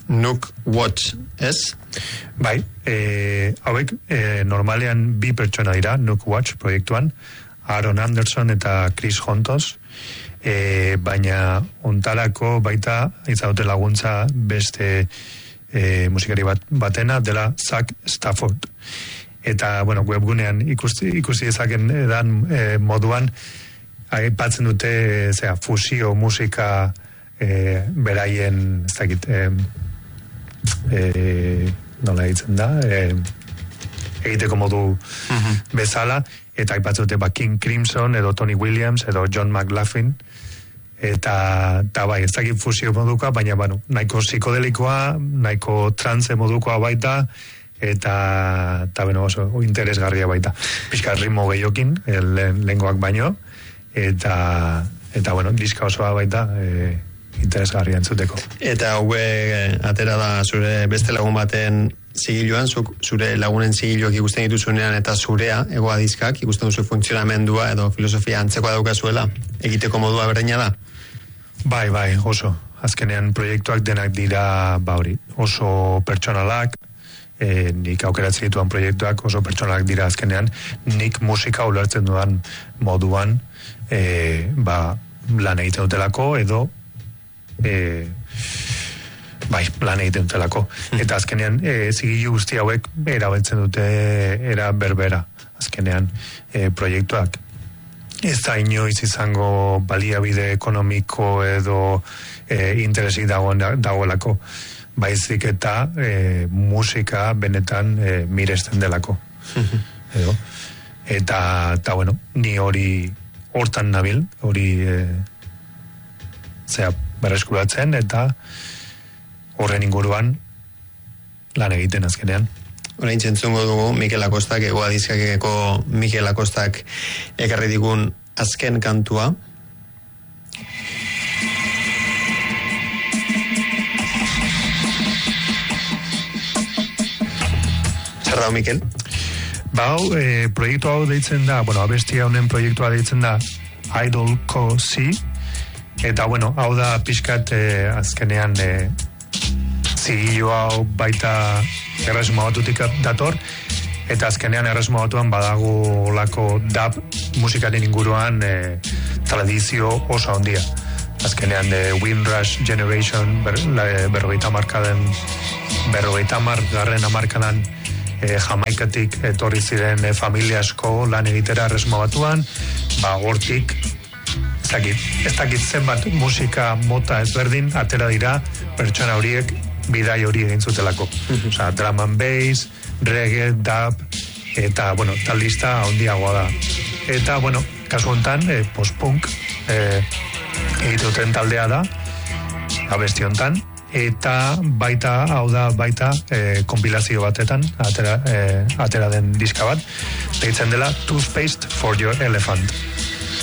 Nook Watch, ez? Bai, hauek normalean bi pertsona dira Nook Watch proiektuan, Aaron Anderson eta Chris Hontos, baina ontarako baita izaute laguntza beste musikari batena dela Zach Stafford. Eta, bueno, webgunean ikusi ezaken edan moduan aipatzen dute fusio musika beraien ez dakit nola ditzen da egiteko modu bezala, eta aipatzen dute King Crimson edo Tony Williams edo John McLaughlin, eta bai, ez dakit fusio modukoa, baina bueno, nahiko psikodelikoa, nahiko trance modukoa baita, eta bueno, oso interesgarria baita. Pixka ritmo gehiokin, lehengoak baino, eta bueno, diska osoa baita interesgarria entzuteko. Eta atera da zure beste lagun baten zigiluan, zure lagunen zigiluak ikusten dituzunean eta zurea, egoa diskak, ikusten duzu funtzionamendua edo filosofia antzekoa daukazuela, egiteko modua berdina da? Bai, oso. Azkenean proiektuak denak dira hori, oso pertsonalak, nik aukeratzen dituan proiektuak oso pertsonalak dira azkenean, nik musika ulertzen dudan moduan lan egiten dutelako edo lan egiten dutelako. Eta azkenean zigilu guzti hauek erabiltzen dute era berbera. Azkenean proiektuak ez da inoiz izango baliabide ekonomiko edo interesik dagoelako. Baizik eta musika benetan miresten delako. Eta bueno, ni hori hortan nabil, hori berreskuratzen eta horren inguruan lan egiten azkenean. Orain txentzungo dugu Mikel Akostak, egoa dizkakeko Mikel Akostak ekarri digun azken kantua. Zer da, Mikel? Proiektu hau deitzen da, abestia honen proiektua deitzen da Idol Co. C. Eta, hau da pixkat azkenean zigilu hau baita Erresuma Batutik dator, eta azkenean Erresuma Batuan badago lako dub musikaren inguruan tradizio oso handia. Azkenean Windrush Generation berrogeita margarren amarkadan Jamaikatik etorri ziren familia asko lan egitera Erresuma Batuan, hortik ez dakit zenbat musika mota ezberdin atera dira pertsona horiek bidai hori egin zutelako. Drum and bass, reggae, dub, eta, tal lista handiagoa da. Eta, kasu honetan, post-punk egituten taldea da, abesti honetan, eta hau da baita konpilazio batetan atera den diska bat, deitzen dela Toothpaste for Your Elephant.